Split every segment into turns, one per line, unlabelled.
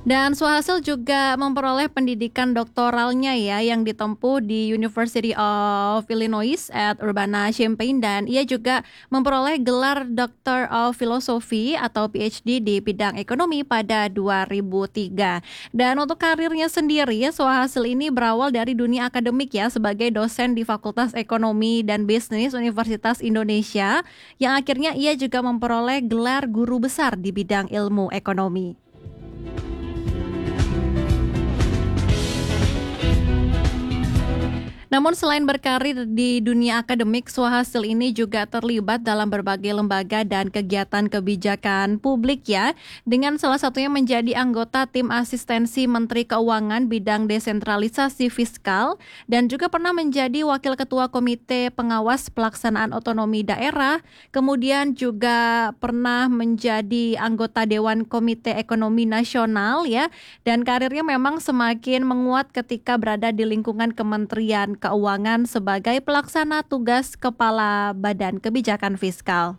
Dan Suhasil juga memperoleh pendidikan doktoralnya ya yang ditempuh di University of Illinois at Urbana-Champaign, dan ia juga memperoleh gelar Doctor of Philosophy atau PhD di bidang ekonomi pada 2003. Dan untuk karirnya sendiri, Suhasil ini berawal dari dunia akademik ya sebagai dosen di Fakultas Ekonomi dan Bisnis Universitas Indonesia, yang akhirnya ia juga memperoleh gelar guru besar di bidang ilmu ekonomi. Namun selain berkarir di dunia akademik, Suhasil ini juga terlibat dalam berbagai lembaga dan kegiatan kebijakan publik ya, dengan salah satunya menjadi anggota tim asistensi Menteri Keuangan bidang desentralisasi fiskal, dan juga pernah menjadi Wakil Ketua Komite Pengawas Pelaksanaan Otonomi Daerah, kemudian juga pernah menjadi anggota Dewan Komite Ekonomi Nasional ya, dan karirnya memang semakin menguat ketika berada di lingkungan Kementerian Keuangan sebagai pelaksana tugas Kepala Badan Kebijakan Fiskal.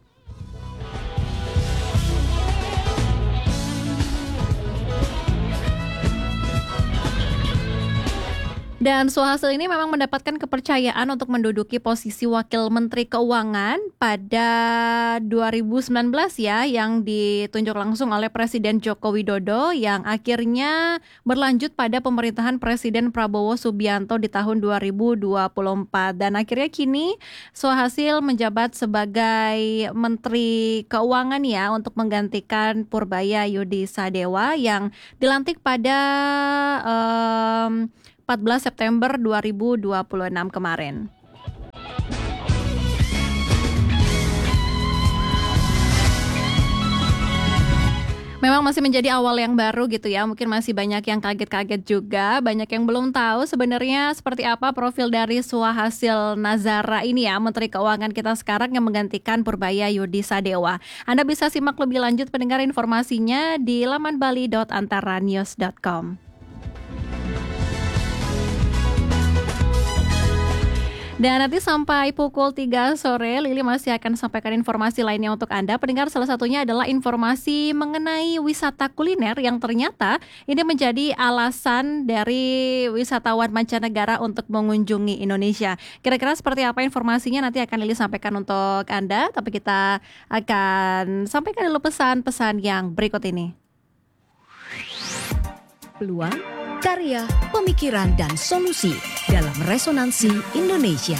Dan Suhasil ini memang mendapatkan kepercayaan untuk menduduki posisi Wakil Menteri Keuangan pada 2019 ya, yang ditunjuk langsung oleh Presiden Joko Widodo, yang akhirnya berlanjut pada pemerintahan Presiden Prabowo Subianto di tahun 2024. Dan akhirnya kini Suhasil menjabat sebagai Menteri Keuangan ya, untuk menggantikan Purbaya Yudi Sadewa yang dilantik pada 14 September 2026 kemarin. Memang masih menjadi awal yang baru gitu ya, mungkin masih banyak yang kaget-kaget juga, banyak yang belum tahu sebenarnya seperti apa profil dari Suhasil Nazara ini ya, Menteri Keuangan kita sekarang yang menggantikan Purbaya Yudi Sadewa. Anda bisa simak lebih lanjut pendengar informasinya di laman bali.antaranews.com. Dan nanti sampai pukul 3 sore, Lili masih akan sampaikan informasi lainnya untuk Anda. Pendengar, salah satunya adalah informasi mengenai wisata kuliner yang ternyata ini menjadi alasan dari wisatawan mancanegara untuk mengunjungi Indonesia. Kira-kira seperti apa informasinya nanti akan Lili sampaikan untuk Anda. Tapi kita akan sampaikan dulu pesan-pesan yang berikut ini.
Peluang, karya, pemikiran, dan solusi dalam Resonansi Indonesia.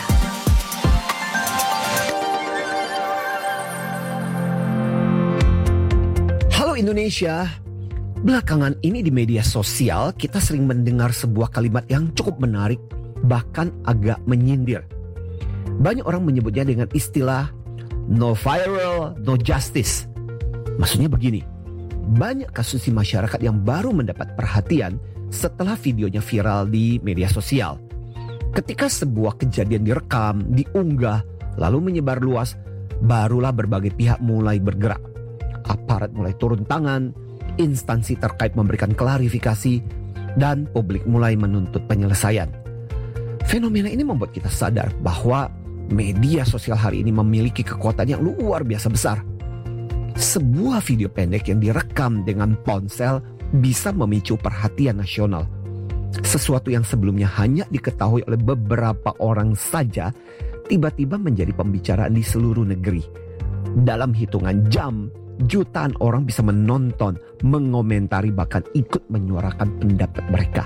Halo Indonesia, belakangan ini di media sosial kita sering mendengar sebuah kalimat yang cukup menarik, bahkan agak menyindir. Banyak orang menyebutnya dengan istilah no viral, no justice. Maksudnya begini, banyak kasus di masyarakat yang baru mendapat perhatian setelah videonya viral di media sosial. Ketika sebuah kejadian direkam, diunggah, lalu menyebar luas, barulah berbagai pihak mulai bergerak. Aparat mulai turun tangan, instansi terkait memberikan klarifikasi, dan publik mulai menuntut penyelesaian. Fenomena ini membuat kita sadar bahwa media sosial hari ini memiliki kekuatan yang luar biasa besar. Sebuah video pendek yang direkam dengan ponsel bisa memicu perhatian nasional. Sesuatu yang sebelumnya hanya diketahui oleh beberapa orang saja, tiba-tiba menjadi pembicaraan di seluruh negeri. Dalam hitungan jam, jutaan orang bisa menonton, mengomentari, bahkan ikut menyuarakan pendapat mereka.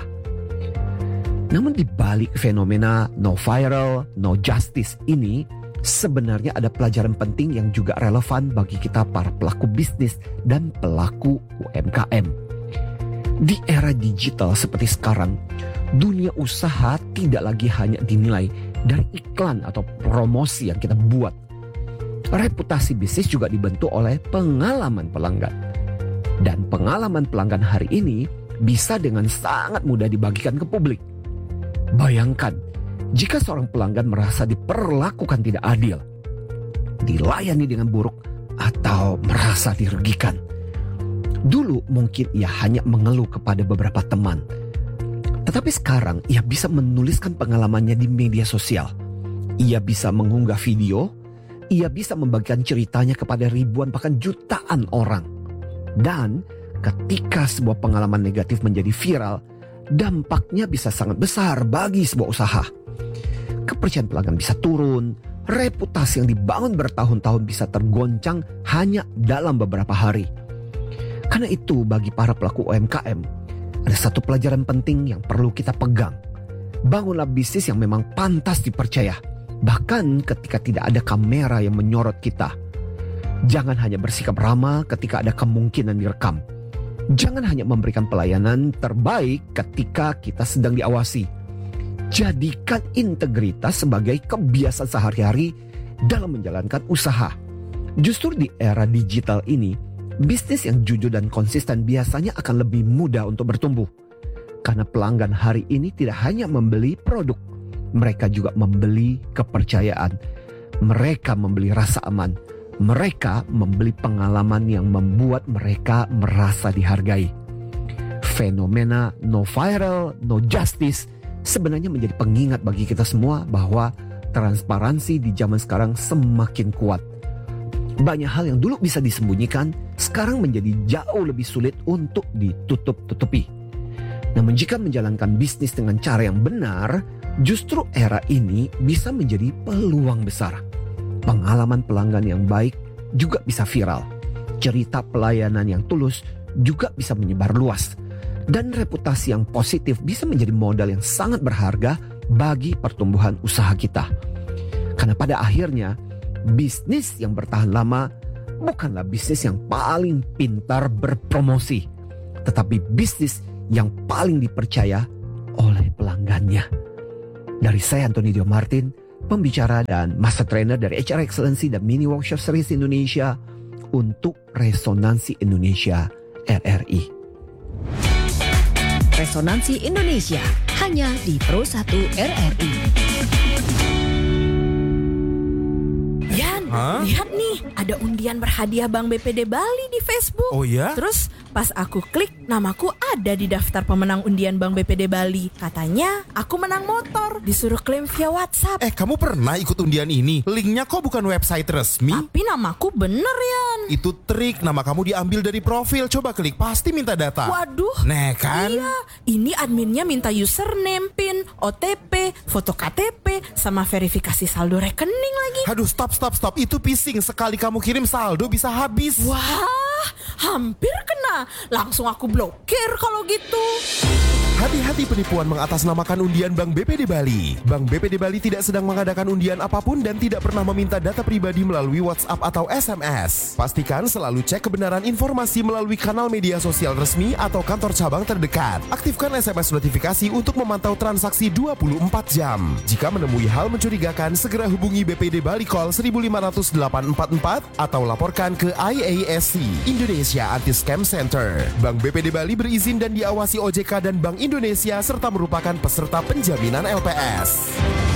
Namun di balik fenomena no viral, no justice ini, sebenarnya ada pelajaran penting yang juga relevan bagi kita para pelaku bisnis dan pelaku UMKM. Di era digital seperti sekarang, dunia usaha tidak lagi hanya dinilai dari iklan atau promosi yang kita buat. Reputasi bisnis juga dibentuk oleh pengalaman pelanggan. Dan pengalaman pelanggan hari ini bisa dengan sangat mudah dibagikan ke publik. Bayangkan, jika seorang pelanggan merasa diperlakukan tidak adil, dilayani dengan buruk, atau merasa dirugikan. Dulu mungkin ia hanya mengeluh kepada beberapa teman. Tetapi sekarang ia bisa menuliskan pengalamannya di media sosial. Ia bisa mengunggah video, ia bisa membagikan ceritanya kepada ribuan bahkan jutaan orang. Dan ketika sebuah pengalaman negatif menjadi viral, dampaknya bisa sangat besar bagi sebuah usaha. Kepercayaan pelanggan bisa turun, reputasi yang dibangun bertahun-tahun bisa tergoncang hanya dalam beberapa hari. Karena itu bagi para pelaku UMKM, ada satu pelajaran penting yang perlu kita pegang. Bangunlah bisnis yang memang pantas dipercaya, bahkan ketika tidak ada kamera yang menyorot kita. Jangan hanya bersikap ramah ketika ada kemungkinan direkam. Jangan hanya memberikan pelayanan terbaik ketika kita sedang diawasi. Jadikan integritas sebagai kebiasaan sehari-hari dalam menjalankan usaha. Justru di era digital ini, bisnis yang jujur dan konsisten biasanya akan lebih mudah untuk bertumbuh. Karena pelanggan hari ini tidak hanya membeli produk, mereka juga membeli kepercayaan. Mereka membeli rasa aman. Mereka membeli pengalaman yang membuat mereka merasa dihargai. Fenomena no viral, no justice sebenarnya menjadi pengingat bagi kita semua bahwa transparansi di zaman sekarang semakin kuat. Banyak hal yang dulu bisa disembunyikan, sekarang menjadi jauh lebih sulit untuk ditutup-tutupi. Namun jika menjalankan bisnis dengan cara yang benar, justru era ini bisa menjadi peluang besar. Pengalaman pelanggan yang baik juga bisa viral. Cerita pelayanan yang tulus juga bisa menyebar luas. Dan reputasi yang positif bisa menjadi modal yang sangat berharga bagi pertumbuhan usaha kita. Karena pada akhirnya, bisnis yang bertahan lama bukanlah bisnis yang paling pintar berpromosi, tetapi bisnis yang paling dipercaya oleh pelanggannya. Dari saya Anthony Dio Martin, pembicara dan master trainer dari HR Excellency dan Mini Workshop Series Indonesia untuk Resonansi Indonesia RRI.
Resonansi Indonesia hanya di Pro 1 RRI.
Yan, lihat nih, ada undian berhadiah Bank BPD Bali di Facebook.
Oh ya?
Terus pas aku klik, namaku ada di daftar pemenang undian Bank BPD Bali. Katanya aku menang motor, disuruh klaim via WhatsApp.
Kamu pernah ikut undian ini? Linknya kok bukan website resmi?
Tapi namaku bener, Yan.
Itu trik, nama kamu diambil dari profil. Coba klik, pasti minta data.
Waduh.
Nah kan?
Iya, ini adminnya minta username, PIN, OTP, foto KTP, sama verifikasi saldo rekening lagi.
Aduh, stop. Itu phishing. Sekali kamu kirim saldo bisa habis.
Wah, hampir kena. Langsung aku blokir kalau gitu.
Hati-hati penipuan mengatasnamakan undian Bank BPD Bali. Bank BPD Bali tidak sedang mengadakan undian apapun dan tidak pernah meminta data pribadi melalui WhatsApp atau SMS. Pastikan selalu cek kebenaran informasi melalui kanal media sosial resmi atau kantor cabang terdekat. Aktifkan SMS notifikasi untuk memantau transaksi 24 jam. Jika menemui hal mencurigakan, segera hubungi BPD Bali Call 15844 atau laporkan ke IASC, Indonesia Anti-Scam Center. Bank BPD Bali berizin dan diawasi OJK dan Bank Indonesia serta merupakan peserta penjaminan LPS.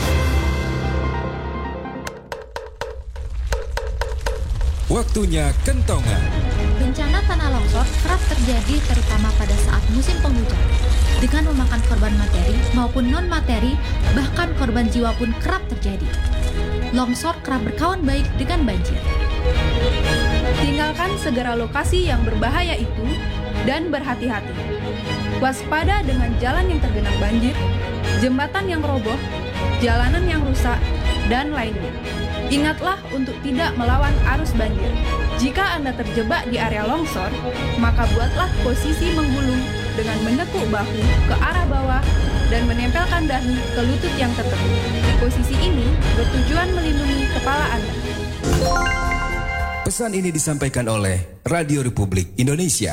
Waktunya kentongan.
Bencana tanah longsor kerap terjadi terutama pada saat musim penghujan. Dengan memakan korban materi maupun non-materi, bahkan korban jiwa pun kerap terjadi. Longsor kerap berkawan baik dengan banjir.
Tinggalkan segera lokasi yang berbahaya itu dan berhati-hati. Waspada dengan jalan yang tergenang banjir, jembatan yang roboh, jalanan yang rusak, dan lainnya. Ingatlah untuk tidak melawan arus banjir. Jika Anda terjebak di area longsor, maka buatlah posisi menggulung dengan menekuk bahu ke arah bawah dan menempelkan dahi ke lutut yang tertekuk. Di posisi ini bertujuan melindungi kepala Anda.
Pesan ini disampaikan oleh Radio Republik Indonesia.